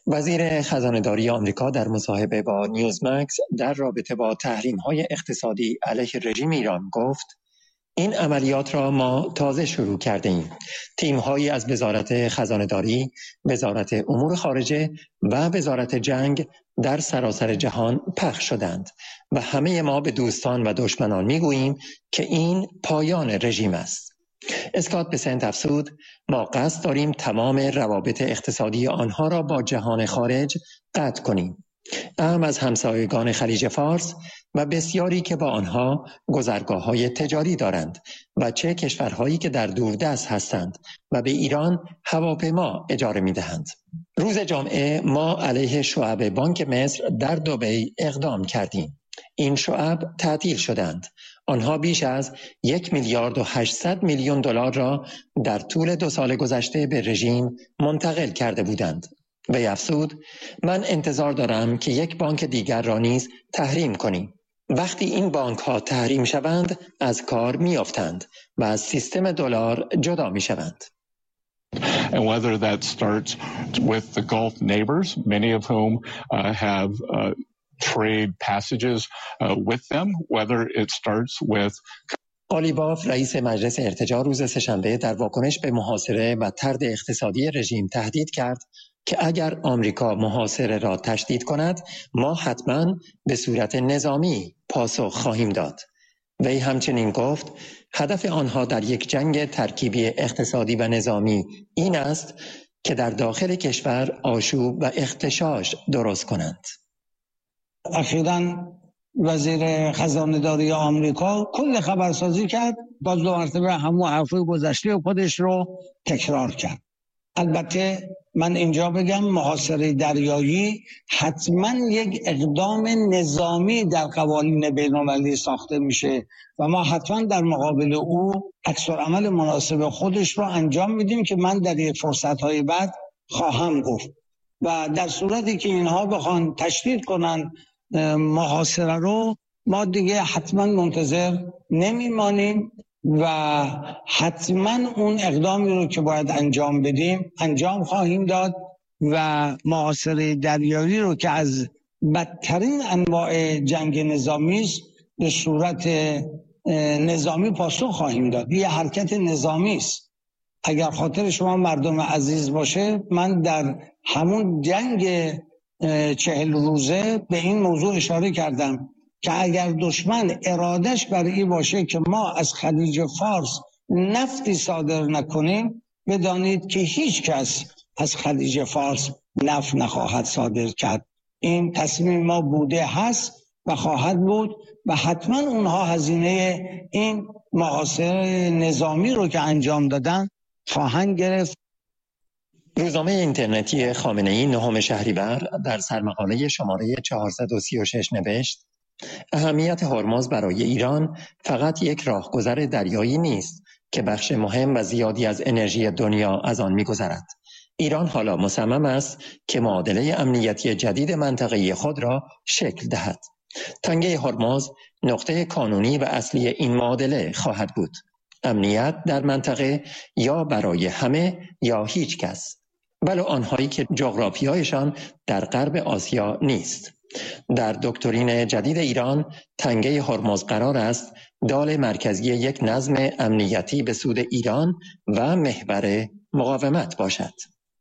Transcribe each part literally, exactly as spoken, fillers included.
وزیر خزانه‌داری آمریکا در مصاحبه با نیوزمکس در رابطه با تحریم‌های اقتصادی علیه رژیم ایران گفت: این عملیات را ما تازه شروع کرده ایم. تیم‌هایی از وزارت خزانه‌داری، وزارت امور خارجه و وزارت جنگ در سراسر جهان پخش شدند و همه ما به دوستان و دشمنان می‌گوییم که این پایان رژیم است. اسکات بسنت افزود: ما قصد داریم تمام روابط اقتصادی آنها را با جهان خارج قطع کنیم، اهم از همسایگان خلیج فارس و بسیاری که با آنها گذرگاه‌های تجاری دارند و چه کشورهایی که در دوردست هستند و به ایران هواپیما اجاره می‌دهند. روز جمعه ما علیه شعب بانک مصر در دبی اقدام کردیم. این شعب تعطیل شدند. آنها بیش از یک میلیارد و هشتصد میلیون دلار را در طول دو سال گذشته به رژیم منتقل کرده بودند. وی افزود: من انتظار دارم که یک بانک دیگر را نیز تحریم کنیم. وقتی این بانک ها تحریم شوند از کار می افتند و از سیستم دلار جدا می شوند. And whether that starts with the Gulf neighbors, many of whom uh, have uh, trade passages uh, with them, whether it starts with قالیباف رئیس مجلس ارتجاع روز سه‌شنبه در واکنش به محاصره و طرد اقتصادی رژیم تهدید کرد که اگر آمریکا محاصره را تشدید کند ما حتما به صورت نظامی پاسخ خواهیم داد. وی همچنین گفت هدف آنها در یک جنگ ترکیبی اقتصادی و نظامی این است که در داخل کشور آشوب و اغتشاش درست کنند. اخیراً وزیر خزانه‌داری آمریکا کل خبرسازی کرد، باز دو مرتبه همون حرفای گذشته خودش رو تکرار کرد. البته من اینجا بگم محاصره دریایی حتما یک اقدام نظامی در قوانین بین‌المللی ساخته میشه و ما حتما در مقابل او عکس‌العمل مناسب خودش رو انجام میدیم که من در یک فرصت‌های بعد خواهم گفت. و در صورتی که اینها بخوان تشدید کنن محاصره رو، ما دیگه حتما منتظر نمیمانیم و حتما اون اقدامی رو که باید انجام بدیم انجام خواهیم داد و محاصره دریایی رو که از بدترین انواع جنگ نظامی است به صورت نظامی پاسخ خواهیم داد. یه حرکت نظامی است. اگر خاطر شما مردم عزیز باشه، من در همون جنگ چهل روزه به این موضوع اشاره کردم که اگر دشمن ارادش برای این باشه که ما از خلیج فارس نفتی صادر نکنیم، بدانید که هیچ کس از خلیج فارس نفت نخواهد صادر کرد. این تصمیم ما بوده هست و خواهد بود و حتما اونها هزینه این محاصره نظامی رو که انجام دادن خواهند گرفت. روزنامه اینترنتی خامنه‌ای نهم شهریور در سرمقاله شماره چهارصد و سی و شش نوشت: اهمیت هرمز برای ایران فقط یک راهگذر دریایی نیست که بخش مهم و زیادی از انرژی دنیا از آن می‌گذرد. ایران حالا مصمم است که معادله امنیتی جدید منطقه خود را شکل دهد. تنگه هرمز نقطه کانونی و اصلی این معادله خواهد بود. امنیت در منطقه یا برای همه یا هیچ کس، ولو آنهایی که جغرافیایشان در غرب آسیا نیست. در دکترین جدید ایران تنگه هرمز قرار است دال مرکزی یک نظم امنیتی به سود ایران و محور مقاومت باشد.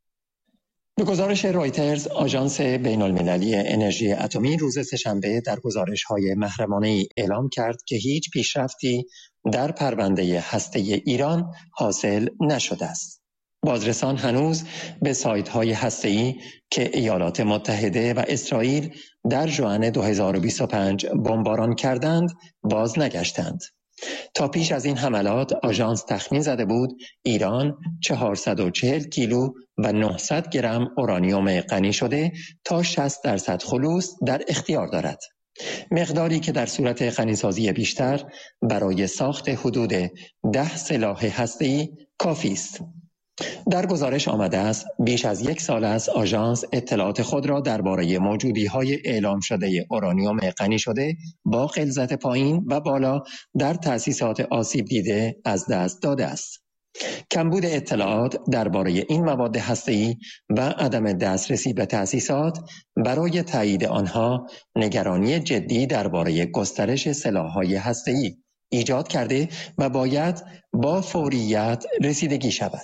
به گزارش رایترز، آژانس بین‌المللی انرژی اتمی روز سه‌شنبه در گزارش‌های محرمانه‌ای اعلام کرد که هیچ پیشرفتی در پرونده هسته ایران حاصل نشده است. بازرسان هنوز به سایت‌های هسته‌ای که ایالات متحده و اسرائیل در ژوئن دو هزار و بیست و پنج بمباران کردند باز نگشتند. تا پیش از این حملات آژانس تخمین زده بود ایران چهارصد و چهل کیلو و نهصد گرم اورانیوم غنی شده تا شصت درصد خلوص در اختیار دارد. مقداری که در صورت غنیسازی بیشتر برای ساخت حدود ده سلاح هسته‌ای کافی است. در گزارش آمده است بیش از یک سال است آژانس اطلاعات خود را درباره موجودی‌های اعلام شده اورانیوم غنی شده با غلظت پایین و بالا در تأسیسات آسیب دیده از دست داده است. کمبود اطلاعات درباره این مواد هسته‌ای و عدم دسترسی به تأسیسات برای تایید آنها نگرانی جدی درباره گسترش سلاح‌های هسته‌ای ایجاد کرده و باید با فوریت رسیدگی شود.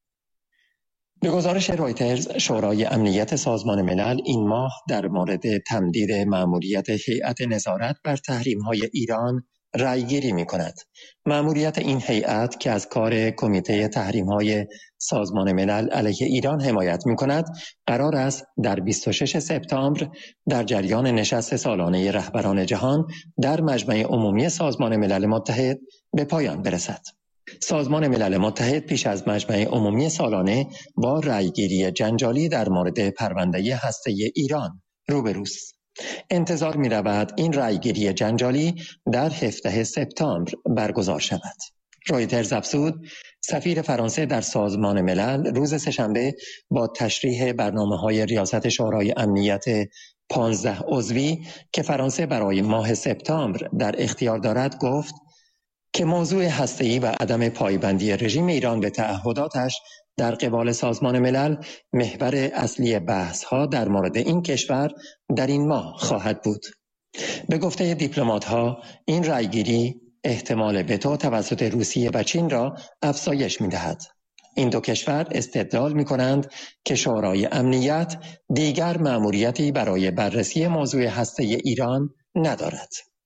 به گزارش رویترز، شورای امنیت سازمان ملل این ماه در مورد تمدید مأموریت هیئت نظارت بر تحریم‌های ایران رأی‌گیری می‌کند. مأموریت این هیئت که از کار کمیته تحریم‌های سازمان ملل علیه ایران حمایت می‌کند، قرار است در بیست و شش سپتامبر در جریان نشست سالانه رهبران جهان در مجمع عمومی سازمان ملل متحد به پایان برسد. سازمان ملل متحد پیش از مجمع عمومی سالانه با رأی‌گیری جنجالی در مورد پرونده هسته‌ای ایران روبروست. انتظار می رود این رأی‌گیری جنجالی در هفدهم سپتامبر برگزار شود. رویترز افزود سفیر فرانسه در سازمان ملل روز سه‌شنبه با تشریح برنامه‌های ریاست شورای امنیت پانزده عضوی که فرانسه برای ماه سپتامبر در اختیار دارد گفت که موضوع هسته‌ای و عدم پایبندی رژیم ایران به تعهداتش در قبال سازمان ملل محور اصلی بحث‌ها در مورد این کشور در این ماه خواهد بود. به گفته دیپلمات‌ها این رأی‌گیری احتمال وتو توسط روسیه و چین را افزایش می‌دهد. این دو کشور استدلال می‌کنند که شورای امنیت دیگر مأموریتی برای بررسی موضوع هسته‌ای ایران ندارد.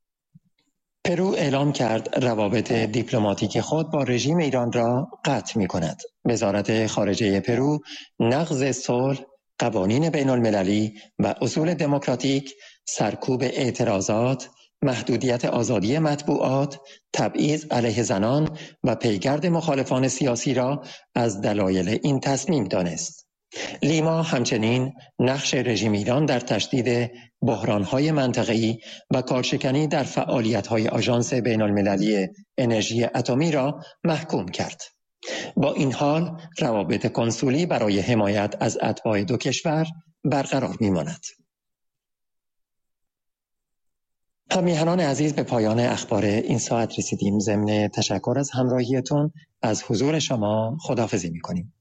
پرو اعلام کرد روابط دیپلماتیک خود با رژیم ایران را قطع می‌کند. وزارت خارجه پرو نقض صلح، قوانین بین المللی و اصول دموکراتیک، سرکوب اعتراضات، محدودیت آزادی مطبوعات، تبعیض علیه زنان و پیگرد مخالفان سیاسی را از دلایل این تصمیم دانست. لیما همچنین نقش رژیم ایران در تشدید بحران‌های منطقه‌ای و کارشکنی در فعالیت‌های آژانس بین‌المللی انرژی اتمی را محکوم کرد. با این حال روابط کنسولی برای حمایت از اتباع دو کشور برقرار می‌ماند. همیهنان عزیز، به پایان اخبار این ساعت رسیدیم. ضمن تشکر از همراهیتون از حضور شما خداحافظی می‌کنیم.